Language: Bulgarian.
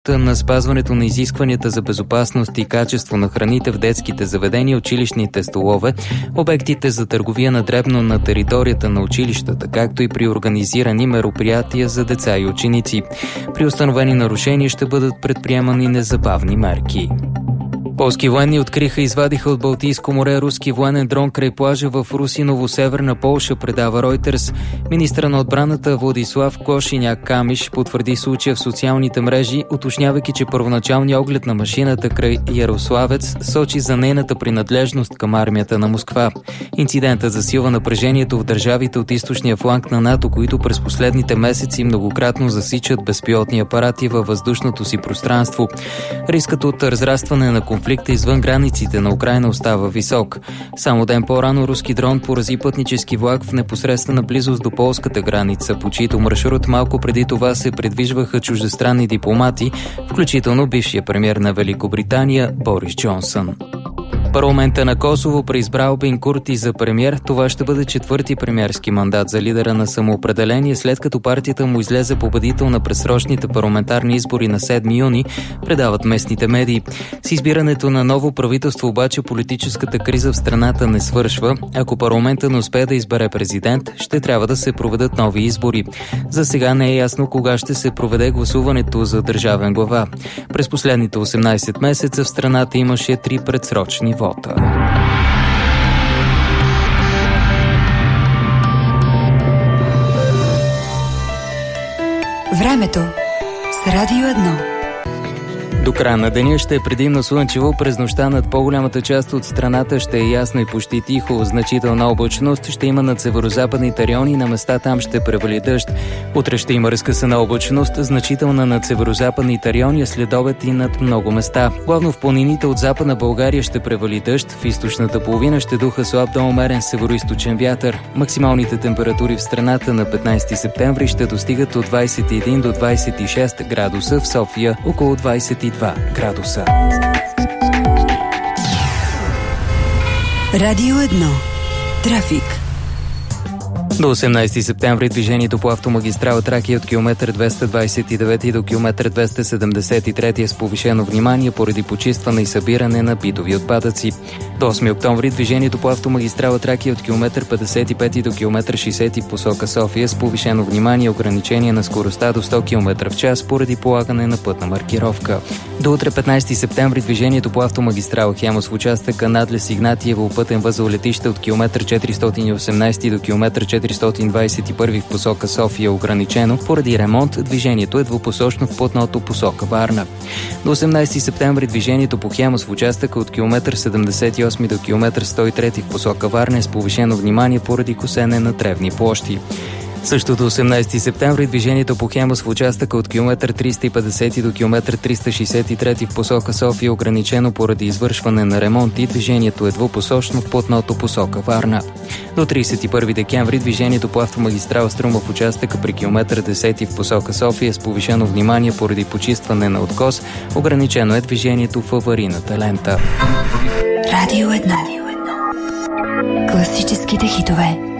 на спазването на изискванията за безопасност и качество на храните в детските заведения, училищните столове, обектите за търговия на дребно на територията на училищата, както и при организирани мероприятия за деца и ученици. При установени нарушения ще бъдат предприемани незабавни мерки. Полски военни откриха и извадиха от Балтийско море руски военен дрон край плажа в Русиново, северна Полша, предава Reuters. Министър на отбраната Владислав Кошиняк-Камиш потвърди случая в социалните мрежи, уточнявайки, че първоначалният оглед на машината край Ярославец сочи за нейната принадлежност към армията на Москва. Инцидентът засилва напрежението в държавите от източния фланг на НАТО, които през последните месеци многократно засичат безпилотни апарати във въздушното си пространство. Рискът от разрастване на конфликта извън границите на Украйна остава висок. Само ден по-рано руски дрон порази пътнически влак в непосредствена близост до полската граница, по чийто маршрут малко преди това се придвижваха чуждестранни дипломати, включително бившия премиер на Великобритания Борис Джонсън. Парламента на Косово преизбра Албин Курти за премиер. Това ще бъде четвърти премиерски мандат за лидера на самоопределение, след като партията му излезе победител на предсрочните парламентарни избори на 7 юни, предават местните медии. С избирането на ново правителство обаче политическата криза в страната не свършва. Ако парламента не успее да избере президент, ще трябва да се проведат нови избори. За сега не е ясно кога ще се проведе гласуването за държавен глава. През последните 18 месеца в страната имаше 3 предсрочни вота. Времето с Радио 1. До края на деня ще е предимно слънчево, през нощта над по-голямата част от страната ще е ясно и почти тихо. Значителна облачност ще има над северозападните райони, на места там ще превали дъжд. Утре ще има разкъсана облачност, значителна над северозападните райони, след обед и над много места. Главно в планините от Западна България ще превали дъжд, в източната половина ще духа слаб до умерен североизточен вятър. Максималните температури в страната на 15 септември ще достигат от 21 до 26 градуса, в София около 22 градуса. Радио 1. Трафик. До 18 септември движението по автомагистрала Тракия от километър 229 до километър 273 е с повишено внимание поради почистване и събиране на битови отпадъци. До 8 октомври движението по автомагистрала Тракия от километър 55 до километър 60 посока София с повишено внимание и ограничение на скоростта до 100 км в час поради полагане на пътна маркировка. До утре 15 септември движението по автомагистрала Хемус в участъка Надлес Игнатиево пътен възел летище от километър 418 до километър 421 в посока София е ограничено. Поради ремонт движението е двупосочно в плътното посока Варна. До 18 септември движението по Хемус в участъка от километър 78 до километър 103 в посока Варна е с повишено внимание поради косене на тревни площи. Също до 18 септември движението по Хемус в участъка от километър 350 до километър 363 в посока София е ограничено поради извършване на ремонт и движението е двупосочно в плътното посока Варна. До 31 декември движението по автомагистрала Струма в участъка при километър 10 в посока София е с повишено внимание поради почистване на откос. Ограничено е движението в аварийната лента. Радио 1. Класическите хитове.